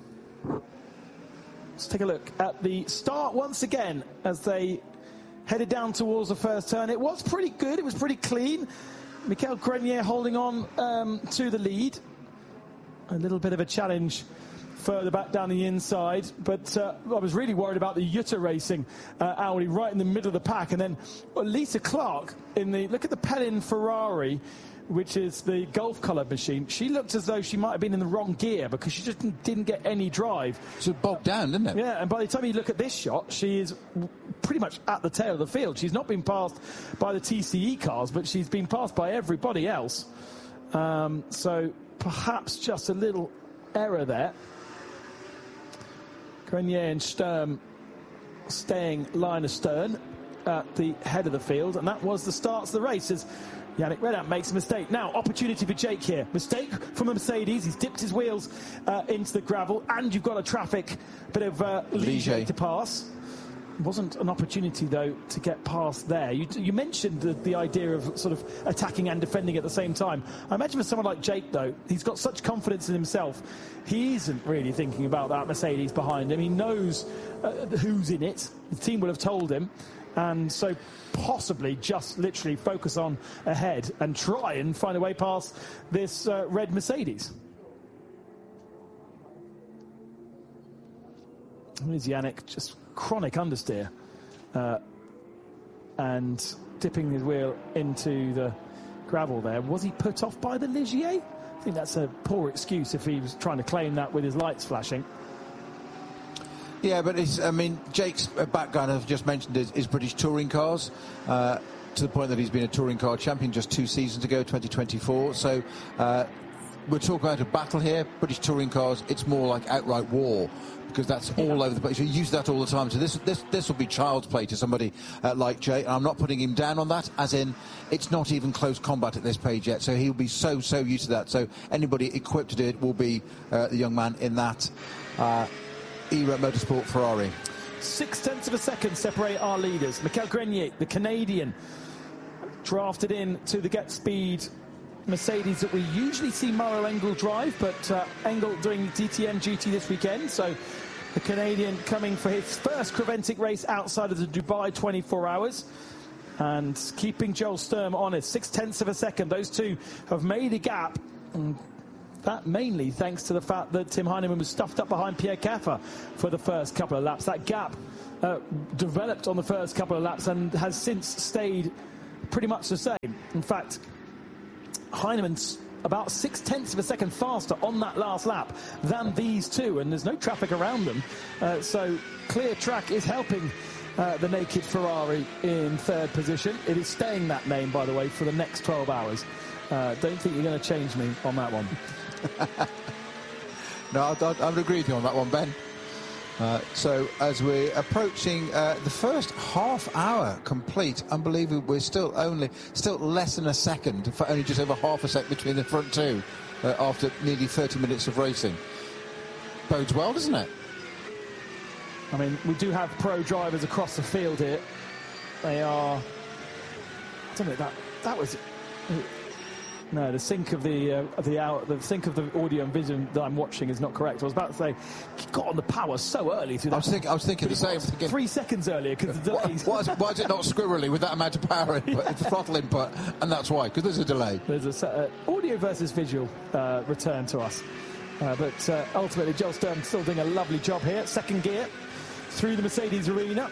Let's take a look at the start once again as they headed down towards the first turn. It was pretty good. It was pretty clean. Michael Grenier holding on um, to the lead. A little bit of a challenge further back down the inside, but uh, I was really worried about the Jutta Racing uh, Audi right in the middle of the pack, and then well, Lisa Clark in the look at the Pellin Ferrari, which is the Gulf coloured machine. She looked as though she might have been in the wrong gear because she just didn't, didn't get any drive. So bogged down, didn't it? Yeah, and by the time you look at this shot, she is pretty much at the tail of the field. She's not been passed by the T C E cars, but she's been passed by everybody else. Um, so. Perhaps just a little error there. Grenier and Sturm staying line astern at the head of the field, and that was the start of the race as Yannick Redan makes a mistake. Now, opportunity for Jake here. Mistake from the Mercedes. He's dipped his wheels uh, into the gravel, and you've got a traffic bit of uh, Ligier to pass. Wasn't an opportunity, though, to get past there. You, you mentioned the, the idea of sort of attacking and defending at the same time. I imagine for someone like Jake, though, he's got such confidence in himself. He isn't really thinking about that Mercedes behind him. He knows uh, who's in it. The team would have told him. And so possibly just literally focus on ahead and try and find a way past this uh, red Mercedes. Here's Yannick, just chronic understeer uh, and dipping his wheel into the gravel there. Was he put off by the Ligier? I think that's a poor excuse if he was trying to claim that with his lights flashing. Yeah, but it's, I mean, Jake's background, I've just mentioned, is, is British touring cars, uh, to the point that he's been a touring car champion just two seasons ago, twenty twenty-four. So uh, we're talking about a battle here. British touring cars, it's more like outright war, because that's all yeah. over the place. You use that all the time. So this this this will be child's play to somebody uh, like Jay. I'm not putting him down on that, as in it's not even close combat at this page yet. So he'll be so, so used to that. So anybody equipped to do it will be uh, the young man in that uh, era Motorsport Ferrari. Six tenths of a second separate our leaders. Michael Grenier, the Canadian, drafted in to the Get Speed Mercedes that we usually see Maro Engel drive, but uh, Engel doing D T M duty this weekend, so the Canadian coming for his first Creventic race outside of the Dubai twenty-four hours and keeping Joel Sturm honest. Six tenths of a second. Those two have made a gap, and that mainly thanks to the fact that Tim Heinemann was stuffed up behind Pierre Caffer for the first couple of laps. That gap uh, developed on the first couple of laps and has since stayed pretty much the same. In fact, Heinemann's about six tenths of a second faster on that last lap than these two, and there's no traffic around them. Uh, so clear track is helping uh, the naked Ferrari in third position. It is staying that name, by the way, for the next twelve hours. Uh, don't think you're going to change me on that one. No, I, I, I would agree with you on that one, Ben. Uh, so as we're approaching uh, the first half hour complete, unbelievable, we're still only still less than a second, for only just over half a second between the front two uh, after nearly thirty minutes of racing. Bodes well, doesn't it? I mean, we do have pro drivers across the field here. They are, I don't know, that that was. No, the sync of the uh, of the hour, the sync of the audio and vision that I'm watching is not correct. I was about to say, he got on the power so early through that. I was, think, I was thinking the same. Thinking, three seconds earlier because the delay. Why, why, why is it not squirrely with that amount of power input, yeah. throttle input? And that's why, because there's a delay. There's a uh, audio versus visual uh, return to us, uh, but uh, ultimately Joel Sturm still doing a lovely job here. Second gear through the Mercedes arena,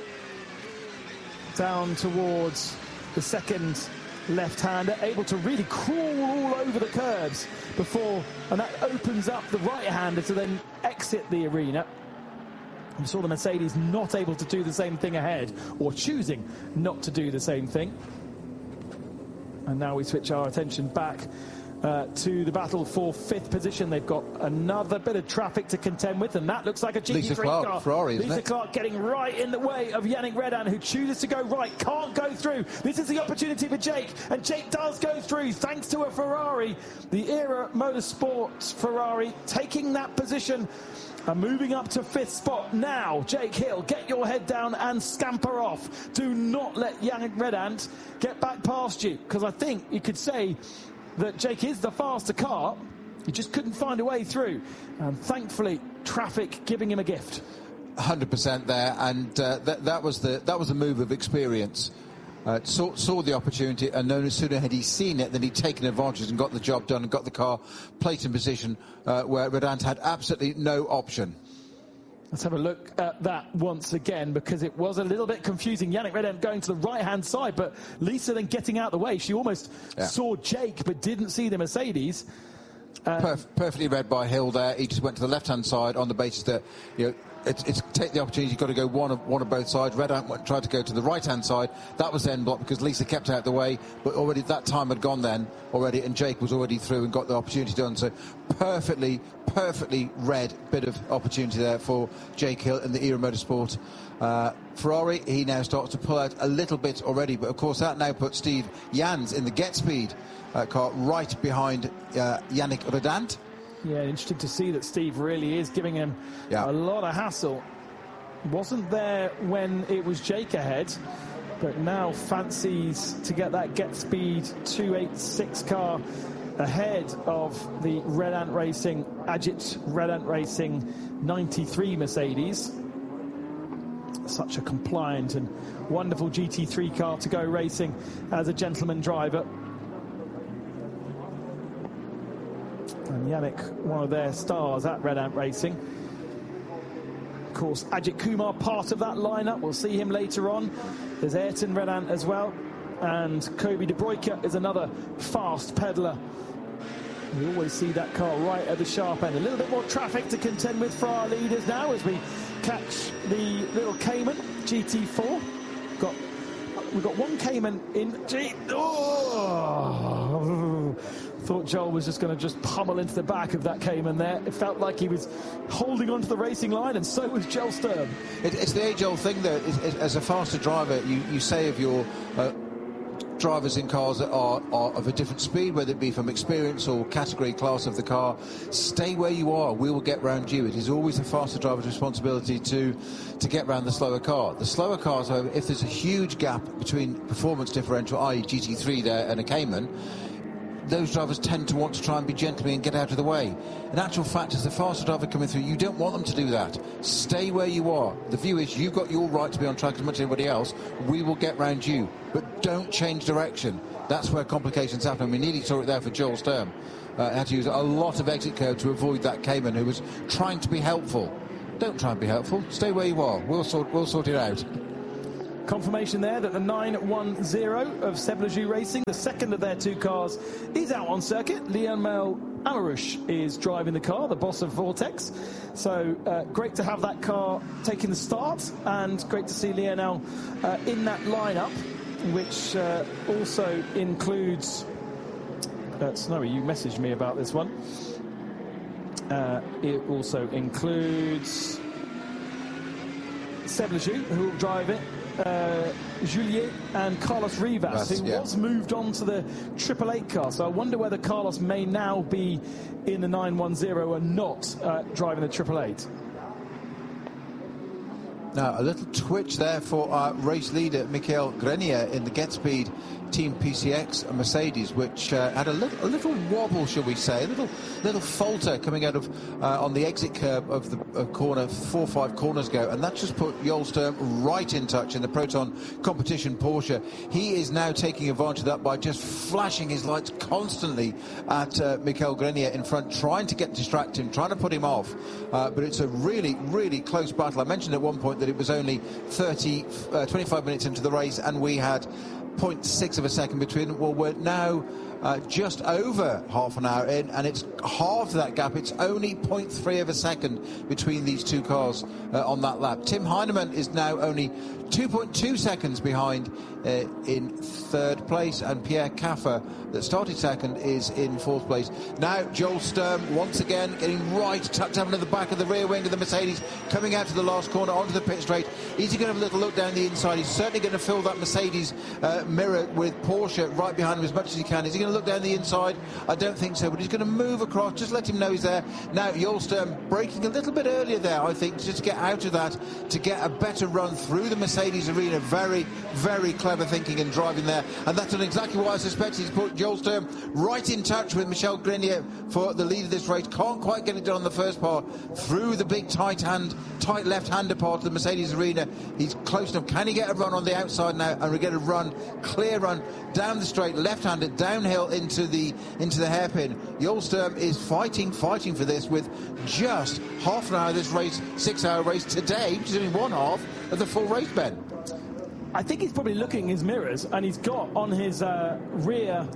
down towards the second left-hander, able to really crawl all over the curbs before, and that opens up the right-hander to then exit the arena. We saw the Mercedes not able to do the same thing ahead, or choosing not to do the same thing. And now we switch our attention back uh, to the battle for fifth position. They've got another bit of traffic to contend with, and that looks like a G T three Lisa Clark, car. Ferrari, Lisa it? Clark getting right in the way of Yannick Redan, who chooses to go right, can't go through. This is the opportunity for Jake, and Jake does go through thanks to a Ferrari. The Era Motorsports Ferrari taking that position and moving up to fifth spot. Now, Jake Hill, get your head down and scamper off. Do not let Yannick Redan get back past you, because I think you could say that Jake is the faster car. He just couldn't find a way through, and thankfully traffic giving him a gift. one hundred percent there, and uh, that, that was the that was the move of experience. Uh, saw, saw the opportunity, and no sooner had he seen it than he'd taken advantage and got the job done and got the car placed in position uh, where Redan had absolutely no option. Let's have a look at that once again, because it was a little bit confusing. Yannick Redan going to the right-hand side, but Lisa then getting out of the way. She almost yeah. saw Jake, but didn't see the Mercedes. Um, Perf perfectly read by Hill there. He just went to the left-hand side on the basis that, you know, it's, it's take the opportunity. You've got to go one of one of both sides. Redan tried to go to the right-hand side. That was then blocked because Lisa kept out of the way. But already that time had gone then already, and Jake was already through and got the opportunity done. So perfectly, perfectly read bit of opportunity there for Jake Hill in the Era Motorsport uh, Ferrari. He now starts to pull out a little bit already, but of course that now puts Steve Jans in the Get Speed uh, car right behind uh, Yannick Redan. Yeah, interesting to see that Steve really is giving him yeah. a lot of hassle. Wasn't there when it was Jake ahead, but now fancies to get that Get Speed two eighty-six car ahead of the Redan Racing, Ajit Redan Racing ninety-three Mercedes. Such a compliant and wonderful G T three car to go racing as a gentleman driver. And Yannick, one of their stars at Redan Racing. Of course, Ajit Kumar, part of that lineup. We'll see him later on. There's Ayrton Redan as well. And Kobe De Bruyke is another fast peddler. We always see that car right at the sharp end. A little bit more traffic to contend with for our leaders now as we catch the little Cayman G T four. Got, we've got one Cayman in G... Oh! Thought Joel was just going to just pummel into the back of that Cayman there. It felt like he was holding onto the racing line, and so was Joel Sturm. It, it's the age-old thing, though. It, it, as a faster driver, you, you say of your uh, drivers in cars that are, are of a different speed, whether it be from experience or category class of the car. Stay where you are. We will get round you. It is always the faster driver's responsibility to to get round the slower car. The slower cars, however, if there's a huge gap between performance differential, that is. G T three there and a Cayman, those drivers tend to want to try and be gentleman and get out of the way. In actual fact, as the faster driver coming through, you don't want them to do that. Stay where you are. The view is you've got your right to be on track as much as anybody else. We will get round you. But don't change direction. That's where complications happen. We nearly saw it there for Joel Sturm. Uh, had to use a lot of exit curve to avoid that Cayman who was trying to be helpful. Don't try and be helpful. Stay where you are. We'll sort, we'll sort it out. Confirmation there that the nine one zero of Seb Lejeune Racing, the second of their two cars, is out on circuit. Lionel Amarouche is driving the car, the boss of Vortex. So uh, great to have that car taking the start, and great to see Lionel uh, in that lineup, which uh, also includes... Uh, Snowy, you messaged me about this one. Uh, it also includes Seb Lejeune, who will drive it. Uh, Juliet and Carlos Rivas, That's, who yeah. was moved on to the Triple Eight car. So I wonder whether Carlos may now be in the nine one zero and not uh, driving the Triple Eight. Now, a little twitch there for our race leader, Michael Grenier, in the GetSpeed Team P C X and Mercedes, which uh, had a little, a little wobble, shall we say, a little little falter coming out of uh, on the exit curb of the uh, corner, four or five corners ago, and that just put Joel Sturm right in touch in the Proton competition Porsche. He is now taking advantage of that by just flashing his lights constantly at uh, Michael Grenier in front, trying to get distract him, trying to put him off. Uh, but it's a really, really close battle. I mentioned at one point that it was only thirty, uh, twenty-five minutes into the race, and we had zero point six of a second between them. Well, we're now uh, just over half an hour in, and it's half that gap. It's only zero point three of a second between these two cars uh, on that lap. Tim Heinemann is now only two point two seconds behind uh, in third place, and Pierre Caffer, that started second, is in fourth place. Now Joel Sturm once again getting right, tucked up into the back of the rear wing of the Mercedes, coming out to the last corner onto the pit straight. Is he going to have a little look down the inside? He's certainly going to fill that Mercedes uh, mirror with Porsche right behind him as much as he can. Is he going to look down the inside? I don't think so, but he's going to move across, just let him know he's there. Now Joel Sturm braking a little bit earlier there, I think, just to get out of that, to get a better run through the Mercedes arena. Very, very clever thinking and driving there, and that's exactly what I suspected. He's put Joel Sturm right in touch with Michel Grenier for the lead of this race. Can't quite get it done on the first part through the big tight hand, tight left-hander part of the Mercedes arena. He's close enough. Can he get a run on the outside now? And we get a run, clear run down the straight, left-handed downhill into the into the hairpin. Joel Sturm is fighting, fighting for this with just half an hour of this race, six-hour race today, which is only one half of the full race, Ben. I think he's probably looking in his mirrors, and he's got on his uh, rear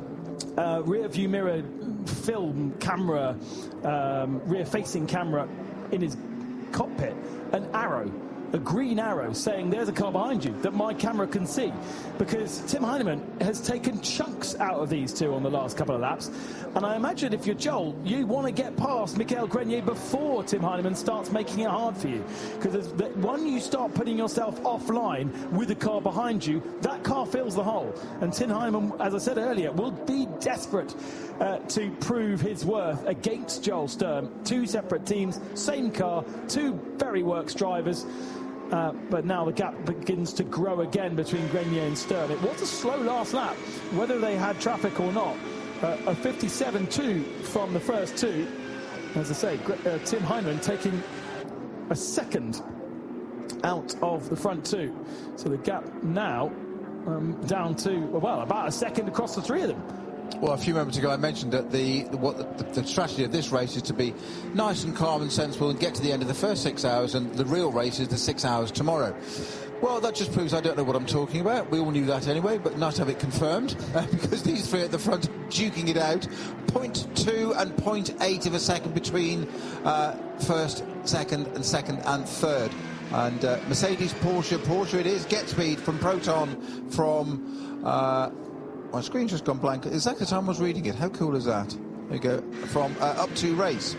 uh, rear view mirror film camera, um, rear facing camera in his cockpit, an arrow, a green arrow saying there's a car behind you that my camera can see, because Tim Heinemann has taken chunks out of these two on the last couple of laps, and I imagine if you're Joel, you want to get past Michael Grenier before Tim Heinemann starts making it hard for you, because when you start putting yourself offline with a car behind you, that car fills the hole, and Tim Heinemann, as I said earlier, will be desperate uh, to prove his worth against Joel Sturm. Two separate teams, same car, two very works drivers. Uh, but now the gap begins to grow again between Grenier and Sturm. It was a slow last lap, whether they had traffic or not. Uh, a fifty-seven two from the first two. As I say, uh, Tim Heinemann taking a second out of the front two. So the gap now um, down to, well, about a second across the three of them. Well, a few moments ago I mentioned that the, the what the, the strategy of this race is to be nice and calm and sensible and get to the end of the first six hours, and the real race is the six hours tomorrow. Well, that just proves I don't know what I'm talking about. We all knew that anyway, but nice to have it confirmed, uh, because these three at the front duking it out. zero point two and zero point eight of a second between uh, first, second and second and third. And uh, Mercedes, Porsche, Porsche it is, GetSpeed from Proton, from... Uh, my screen's just gone blank. Exactly the time I was reading it. How cool is that? There you go. From uh, up to race.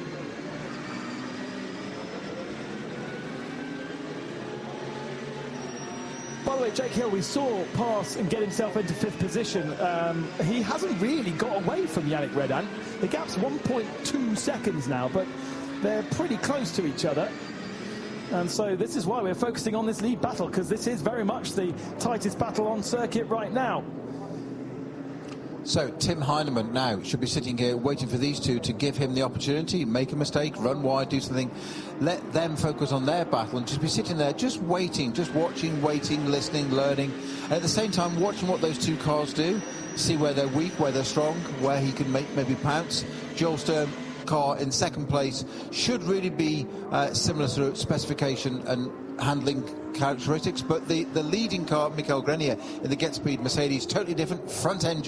By the way, way, Jake Hill, we saw pass and get himself into fifth position. Um, he hasn't really got away from Yannick Redan. The gap's one point two seconds now, but they're pretty close to each other. And so this is why we're focusing on this lead battle, because this is very much the tightest battle on circuit right now. So Tim Heinemann now should be sitting here waiting for these two to give him the opportunity, make a mistake, run wide, do something, let them focus on their battle and just be sitting there just waiting, just watching, waiting, listening, learning, and at the same time watching what those two cars do, see where they're weak, where they're strong, where he can make maybe pounce. Joel Stern car in second place should really be uh, similar sort of specification and handling characteristics, but the, the leading car, Michael Grenier, in the Get Speed Mercedes, totally different front end.